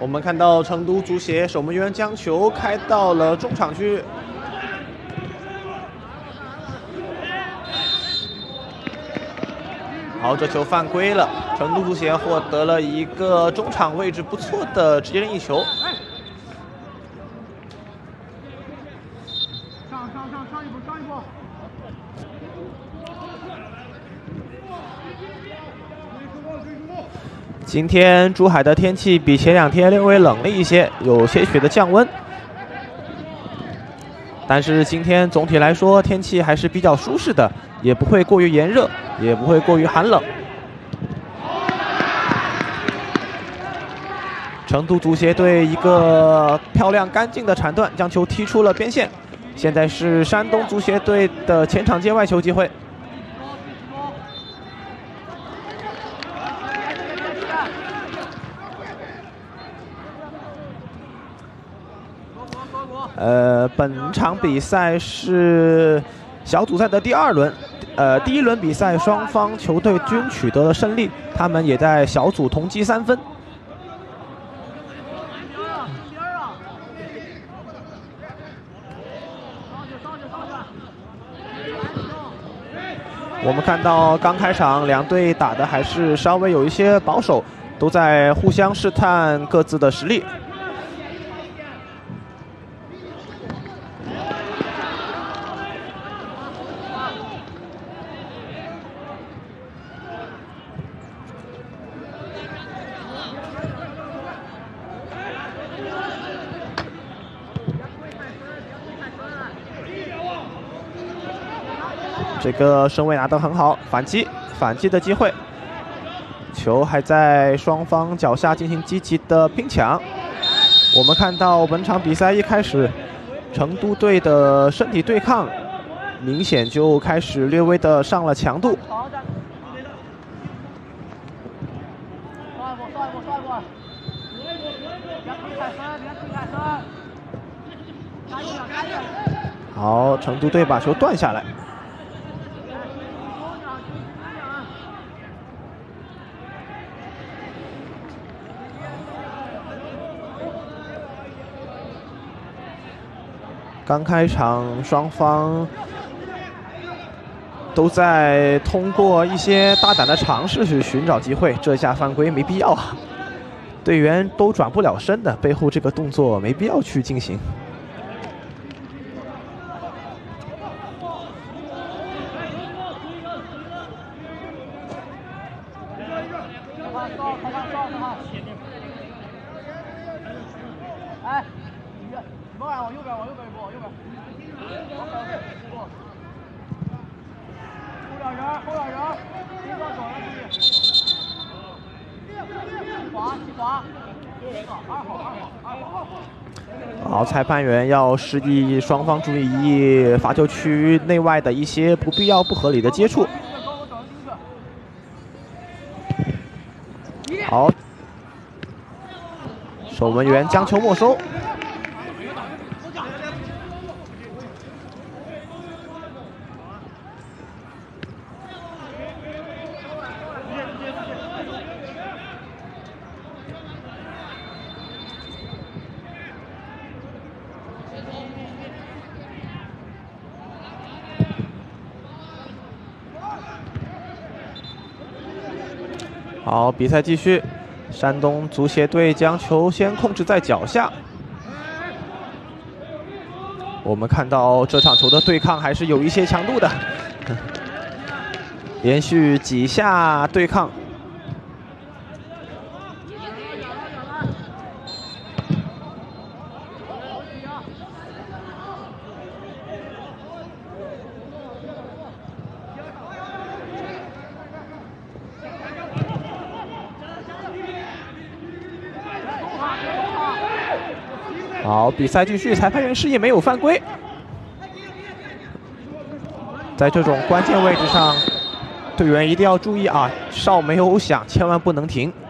我们看到成都足协守门员将球开到了中场区。好，这球犯规了，成都足协获得了一个中场位置不错的直接任意球。 上一步。 今天珠海的天气比前2天略微冷了一些，有些许的降温。但是今天总体来说天气还是比较舒适的，也不会过于炎热，也不会过于寒冷。成都足协队一个漂亮干净的铲断，将球踢出了边线。现在是山东足协队的前场界外球机会。本场比赛是小组赛的第2轮，第1轮比赛双方球队均取得了胜利，他们也在小组同积3分。我们看到刚开场两队打的还是稍微有一些保守，都在互相试探各自的实力。这个身位拿得很好，反击的机会，球还在双方脚下进行积极的拼抢。我们看到本场比赛一开始，成都队的身体对抗明显就开始略微的上了强度。好，成都队把球断下来。刚开场，双方都在通过一些大胆的尝试去寻找机会，这下犯规没必要啊，队员都转不了身的，背后这个动作没必要去进行。好，裁判员要示意双方注意罚球区内外的一些不必要、不合理的接触。好，守门员将球没收。好，比赛继续。山东足协队将球先控制在脚下。我们看到这场球的对抗还是有一些强度的，连续几下对抗。好，比赛继续，裁判员示意没有犯规。在这种关键位置上，队员一定要注意啊，哨没有响，千万不能停。